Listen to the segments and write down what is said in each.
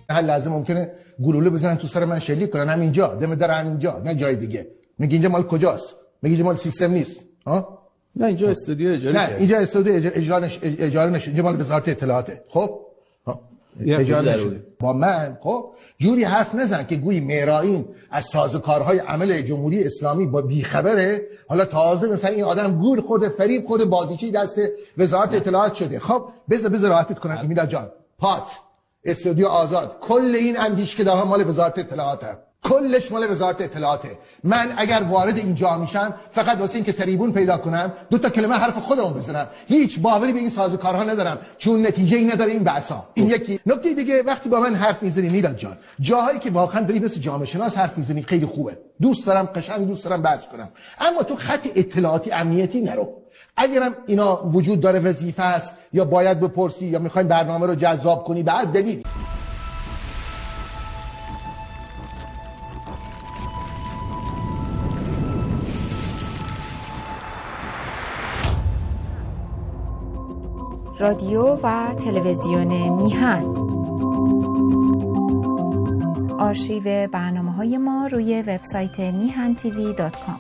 هر لحظه ممکنه گلوله بزنن تو سر من شلیک کنن، همینجا دم در همینجا، نه جای دیگه. میگه اینجا مال کجاست؟ میگه اینجا مال سیستم نیست. ها نه اینجا استودیو اجاره، نه اینجا استودیو اجاره نشه، اینجا مال وزارت اطلاعاته. خب اجاره نشده با من. خب جوری حرف نزن که گویی مهرائین از سازوکارهای عمل جمهوری اسلامی با بیخبره. حالا تازه مثلا این آدم گول خورده، فریب خورده، بازیچی دست وزارت اطلاعات شده. خب بذار راحتت کنم میلاد جان. پات استودیو آزاد کل این اندیشکده‌ها مال وزارت اطلاعاته، کلش مال وزارت اطلاعاته. من اگر وارد اینجا میشم فقط واسه این که تریبون پیدا کنم 2 تا کلمه حرف خودمون بزنم، هیچ باوری به این سازوکارها ندارم، چون نتیجه‌ای نداره این بحثا. این یکی. نکته دیگه، وقتی با من حرف میزنی میلاد جان، جاهایی که واقعا داری مثل جامعه شناس حرف میزنی خیلی خوبه، دوست دارم، قشنگ دوست دارم بحث کنم، اما تو خط اطلاعاتی امنیتی نرو. اگرم اینا وجود داره، وظیفه است یا باید بپرسی یا میخوایم برنامه رو جذاب کنی، بعد دلیل. رادیو و تلویزیون میهن. آرشیو برنامه‌های ما روی وبسایت mihan.tv.com.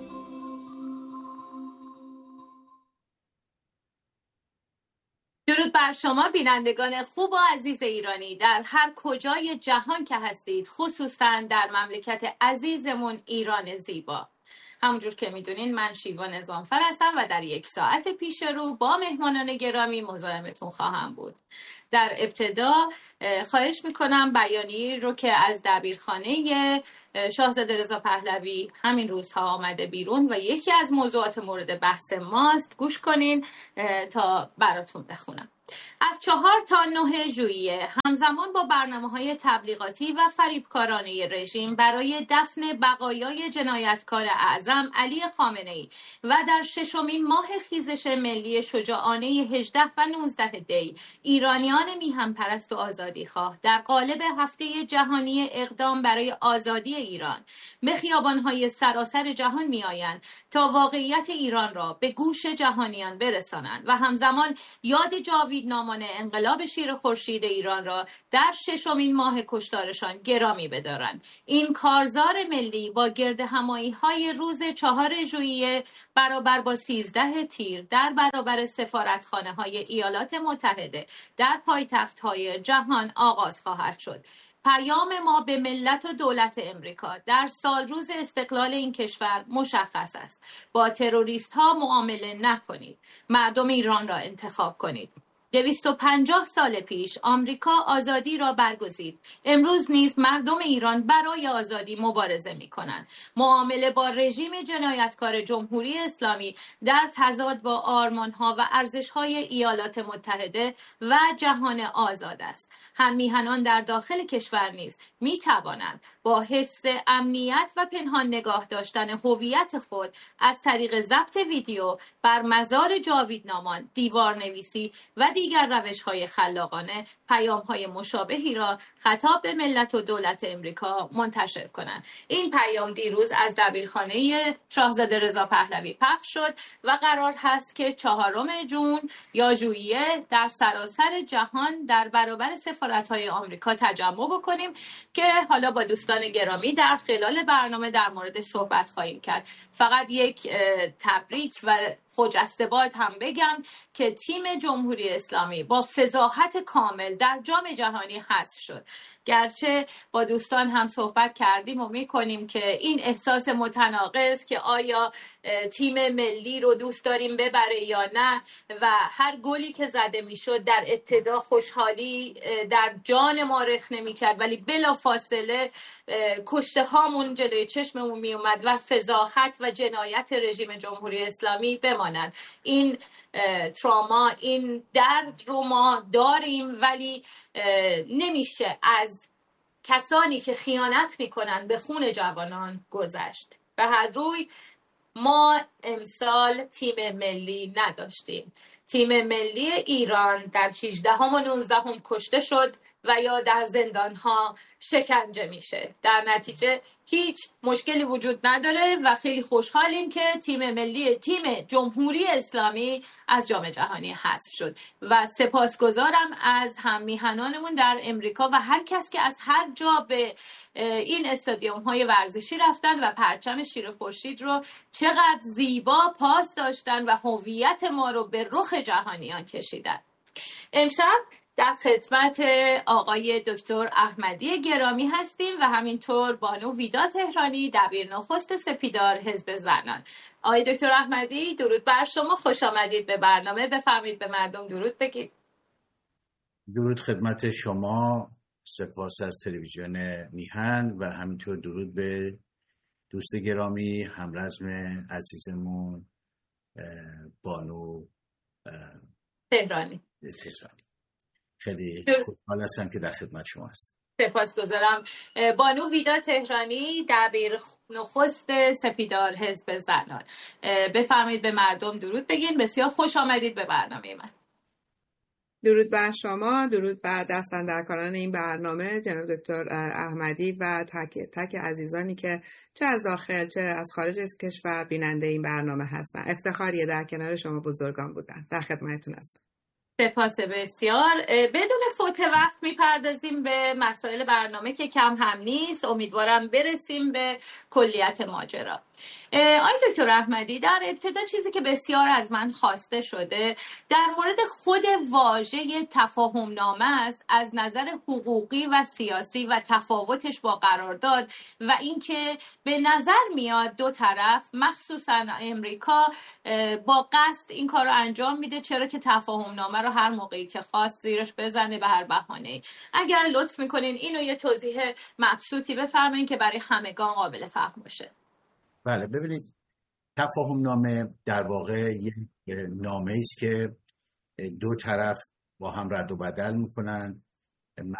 درود بر شما بینندگان خوب و عزیز ایرانی در هر کجای جهان که هستید، خصوصا در مملکت عزیزمون ایران زیبا. همونجور که میدونین من شیوا نظامفر هستم و در 1 ساعت پیش رو با مهمانان گرامی مزاحمتون خواهم بود. در ابتدا خواهش میکنم بیانیه‌ای رو که از دبیرخانه شاهزاده رضا پهلوی همین روزها آمده بیرون و یکی از موضوعات مورد بحث ماست گوش کنین تا براتون بخونم. از 4 تا 9 ژوئیه همزمان با برنامه‌های تبلیغاتی و فریبکارانه رژیم برای دفن بقایای جنایتکار اعظم علی خامنه‌ای و در 6مین ماه خیزش ملی شجاعانه 18 و 19 دی ایرانیان میهن پرست و آزادیخواه در قالب هفته جهانی اقدام برای آزادی ایران به خیابان‌های سراسر جهان می‌آیند تا واقعیت ایران را به گوش جهانیان برسانند و همزمان یاد جاویدنامان انقلاب شیر خورشید ایران را در 6مین ماه کشتارشان گرامی بدارند. این کارزار ملی با گردهمایی‌های روز 4 ژوئیه برابر با 13 تیر در برابر سفارتخانه‌های ایالات متحده در پایتخت‌های جهان آغاز خواهد شد. پیام ما به ملت و دولت امریکا در سال روز استقلال این کشور مشخص است. با تروریست ها معامله نکنید. مردم ایران را انتخاب کنید. 250 سال پیش آمریکا آزادی را برگزید. امروز نیز مردم ایران برای آزادی مبارزه می کنند. معامله با رژیم جنایتکار جمهوری اسلامی در تضاد با آرمان‌ها و ارزش‌های ایالات متحده و جهان آزاد است. هم میهنان در داخل کشور نیز می توانند با حفظ امنیت و پنهان نگاه داشتن هویت خود از طریق ضبط ویدیو بر مزار جاویدنامان، دیوارنویسی و دیگر روش‌های خلاقانه پیام‌های مشابهی را خطاب به ملت و دولت امریکا منتشر کنند. این پیام دیروز از دبیرخانه شاهزاده رضا پهلوی پخش شد و قرار هست که 4 ژوئیه یا ژوئیه در سراسر جهان در برابر سفارت‌های آمریکا تجمع بکنیم که حالا با دوستان گرامی در خلال برنامه در موردش صحبت خواهیم کرد. فقط یک تبریک و خجسته باد هم بگم که تیم جمهوری اسلامی با فضاحت کامل در جام جهانی حذف شد. گرچه با دوستان هم صحبت کردیم و می‌کنیم که این احساس متناقض که آیا تیم ملی رو دوست داریم ببره یا نه و هر گلی که زده میشد در ابتدا خوشحالی در جان ما رخ نمی‌کرد ولی بلافاصله کشته هامون جلوی چشممون می اومد و فضاحت و جنایت رژیم جمهوری اسلامی بماند. این تراما، این درد رو ما داریم ولی نمیشه از کسانی که خیانت میکنن به خون جوانان گذشت. به هر روی ما امسال تیم ملی نداشتیم. تیم ملی ایران در 18 و 19 کشته شد و یا در زندان‌ها شکنجه میشه. در نتیجه هیچ مشکلی وجود نداره و خیلی خوشحالیم که تیم جمهوری اسلامی از جام جهانی حذف شد و سپاسگزارم از هم میهنانمون در امریکا و هر کس که از هر جا به این استادیوم‌های ورزشی رفتن و پرچم شیر خورشید رو چقدر زیبا پاس داشتن و هویت ما رو به رخ جهانیان کشیدن. امشب در خدمت آقای دکتر احمدی گرامی هستیم و همینطور بانو ویدا تهرانی دبیر نخست سپیدار حزب زنان. آقای دکتر احمدی درود بر شما، خوش آمدید به برنامه. بفرمایید به مردم درود بگید. درود خدمت شما، سپاس از تلویزیون میهن و همینطور درود به دوست گرامی همرزم عزیزمون بانو تهرانی. خیلی خوشحال هستم که در خدمت شما هستم. سپاسگزارم. بانو ویدا تهرانی دبیر نخست سپیدار حزب زنان، بفرمایید به مردم درود بگین. بسیار خوش آمدید به برنامه من. درود بر شما، درود بر دستاندرکاران این برنامه جناب دکتر احمدی و تک تک عزیزانی که چه از داخل چه از خارج از کشور بیننده این برنامه هستن. افتخاریه در کنار شما بزرگان بودن. در خدمتتون هستم. سپاس بسیار. بدون فوت وقت میپردازیم به مسائل برنامه که کم هم نیست. امیدوارم برسیم به کلیت ماجرا. آقای دکتر احمدی، در ابتدا چیزی که بسیار از من خواسته شده در مورد خود واژه تفاهم نامه است، از نظر حقوقی و سیاسی و تفاوتش با قرارداد و اینکه به نظر میاد دو طرف مخصوصا امریکا با قصد این کار رو انجام میده، چرا که تفاهم نامه رو هر موقعی که خواست زیرش بزنه به هر بهانه‌ای. اگر لطف میکنین اینو یه توضیح مبسوطی بفرمایین که برای همگان قابل فهم باشه. بله، ببینید، تفاهم نامه در واقع یک نامه است که دو طرف با هم رد و بدل میکنن